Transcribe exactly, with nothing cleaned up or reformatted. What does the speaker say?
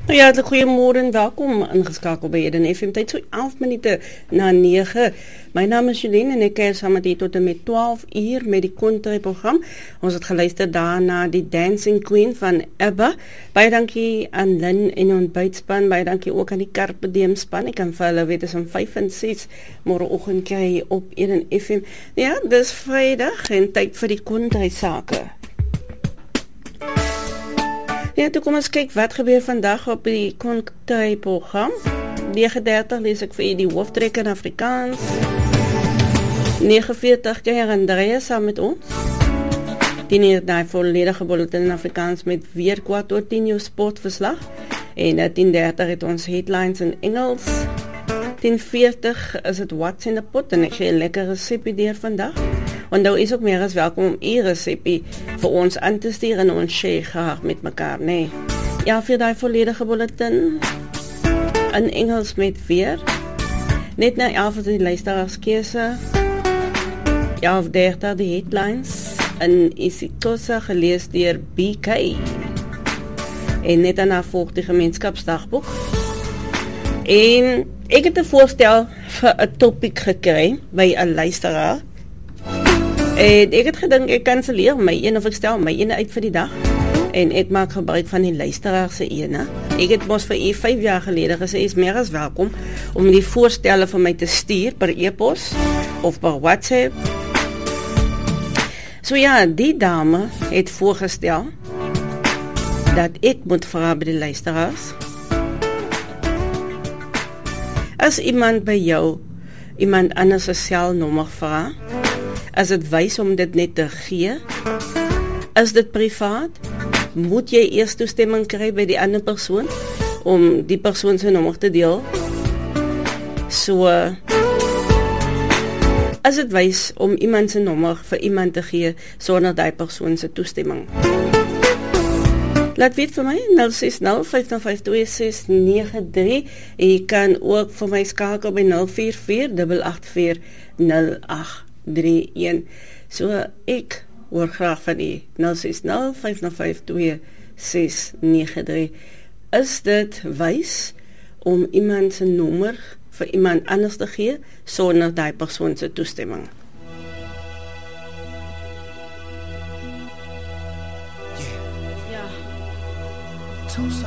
Ja, hartelijk goeiemôre en welkom ingeskakel by Eden F M. Tyd so elf minute na nege. My naam is Jolene en ek kuier saam met u tot en met twaalf uur met die Country program. Ons het geluister daarna die Dancing Queen van ABBA. Baie dankie aan Lynn en ontbytspan. Baie dankie ook aan die Carpe Diem span. Ek kan vir hulle weet is om vyf en ses môreoggend kry op Eden F M. Ja, dis Vrydag en tyd vir die Country sake. Ja, toe kom ons kyk wat gebeur vandag op die Country program. nege dertig lees ek vir u die hooftrekke in Afrikaans. nege veertig keer Andrea saam met ons. tien uur die volledige bulletin in Afrikaans met weer kwart oor tien jou sportverslag. En tien dertig het ons headlines in Engels. tien veertig is het What's in the Pot en ek gee 'n lekker resepie deur vandag. Want nou is ook meer as welkom om u resepie vir ons aan te stuur en ons share graag met mekaar, nee. Ja, vir die volledige bulletin in Engels met weer. Net na elf is die luisteraarskeuse. elf dertig die headlines in isiXhosa gelees deur B K. En net daarna volg die gemeenskapsdagboek. En ek het 'n voorstel vir 'n topic gekry by 'n luisteraar. En ek het gedink ek kanselleer my een of ek stel my ene uit vir die dag. En ek maak gebruik van die luisteraar se ene. Ek het mos vir u vyf jaar gelede gesê is meer as welkom om die voorstelle vir my te stuur per e-pos of per WhatsApp. So ja, die dame het voorgestel dat ek moet vra by die luisteraars. As iemand by jou iemand anders se selnommer vra, as dit wys om dit net te gee, is dit privaat, moet jy eers toestemming kry by die ander persoon, om die persoon sy nommer te deel. So, as dit wys om iemand sy nommer vir iemand te gee, sonder die persoon sy toestemming. Laat weet vir my, nul ses nul vyf nou vyf twee ses nege drie, en jy kan ook vir my skakel by nul vier vier agt agt vier nul agt drie een. So ek hoor graag van u. nul ses nul vyf nou vyf twee ses nege drie. Is dit wys om iemand se nommer vir iemand anders te gee sonder daai persoon se toestemming? Ja.